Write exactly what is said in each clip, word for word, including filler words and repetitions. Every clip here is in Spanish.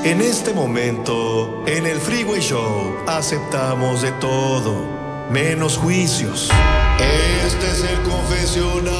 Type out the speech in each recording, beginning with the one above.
En este momento, en el Freeway Show, aceptamos de todo, menos juicios. Este es el confesionario.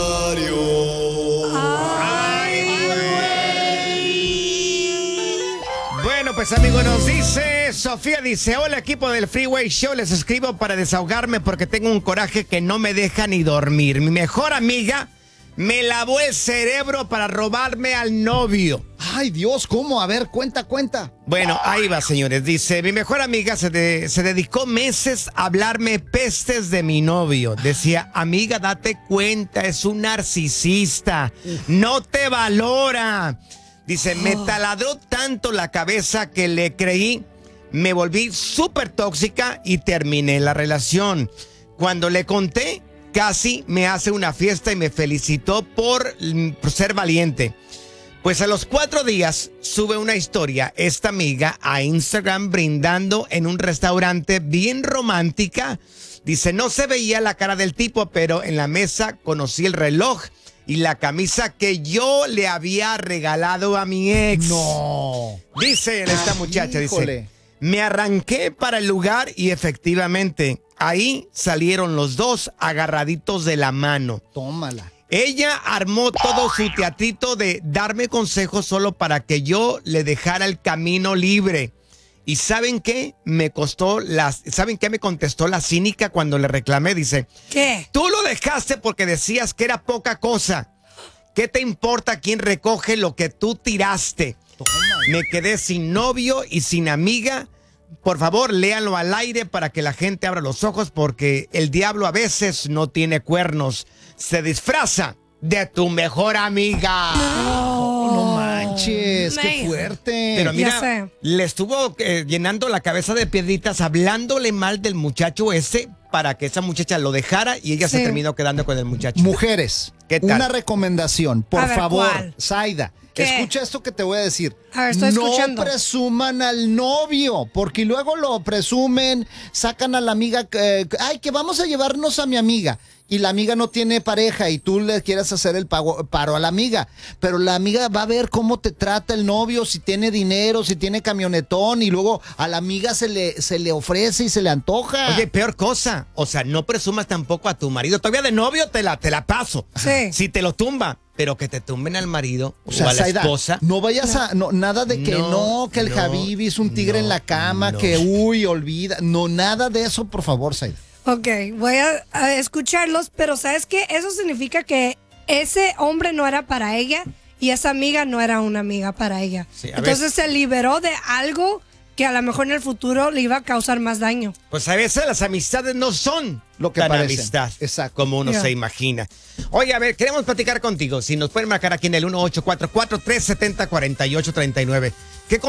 Bueno, pues amigo, nos dice, Sofía dice, hola equipo del Freeway Show, les escribo para desahogarme porque tengo un coraje que no me deja ni dormir. Mi mejor amiga me lavó el cerebro para robarme al novio. Ay, Dios, ¿cómo? A ver, cuenta, cuenta. Bueno, ahí va, señores. Dice, mi mejor amiga se, de, se dedicó meses a hablarme pestes de mi novio. Decía, amiga, date cuenta, es un narcisista, no te valora. Dice, me taladró tanto la cabeza que le creí, me volví súper tóxica y terminé la relación. Cuando le conté, casi me hace una fiesta y me felicitó por, por ser valiente. Pues a los cuatro días sube una historia esta amiga a Instagram brindando en un restaurante bien romántica. Dice, no se veía la cara del tipo, pero en la mesa conocí el reloj y la camisa que yo le había regalado a mi ex. No. Dice esta muchacha, Híjole. dice, me arranqué para el lugar y efectivamente ahí salieron los dos agarraditos de la mano. Tómala. Ella armó todo su teatrito de darme consejos solo para que yo le dejara el camino libre. ¿Y saben qué? Me costó las, ¿saben qué me contestó la cínica cuando le reclamé? Dice, ¿qué? Tú lo dejaste porque decías que era poca cosa. ¿Qué te importa quién recoge lo que tú tiraste? Tómala. Me quedé sin novio y sin amiga. Por favor, léanlo al aire para que la gente abra los ojos porque el diablo a veces no tiene cuernos. Se disfraza de tu mejor amiga. Oh, no manches, man. qué fuerte. Pero Ya mira, sé. le estuvo eh, llenando la cabeza de piedritas, hablándole mal del muchacho ese para que esa muchacha lo dejara y ella se Sí. terminó quedando con el muchacho. Mujeres, ¿Qué tal? una recomendación, por A ver, favor, ¿cuál? Zaida, ¿Qué? escucha esto que te voy a decir. A ver, estoy no escuchando. presuman al novio, porque luego lo presumen, sacan a la amiga, eh, ay, que vamos a llevarnos a mi amiga. Y la amiga no tiene pareja y tú le quieres hacer el pago, paro a la amiga. Pero la amiga va a ver cómo te trata el novio, si tiene dinero, si tiene camionetón. Y luego a la amiga se le, se le ofrece y se le antoja. Oye, peor cosa, o sea, no presumas tampoco a tu marido. Todavía de novio te la, te la paso. Sí. Si te lo tumba, pero que te tumben al marido o, O sea, a la Zaida, esposa. no vayas a, no, nada de que No, no, que el no, Javibi es un tigre no, en la cama, no. que uy, olvida. No, nada de eso, por favor, Zaida. Ok, voy a, a escucharlos, pero ¿sabes qué? Eso significa que ese hombre no era para ella y esa amiga no era una amiga para ella. Sí, a Entonces se liberó de algo que a lo mejor en el futuro le iba a causar más daño. Pues a veces las amistades no son Lo que tan parecen. amistad Exacto. como uno Yeah. se imagina. Oye, a ver, queremos platicar contigo. Si nos pueden marcar aquí en el uno ocho cuatro cuatro, tres siete cero, cuatro ocho tres nueve. ¿Qué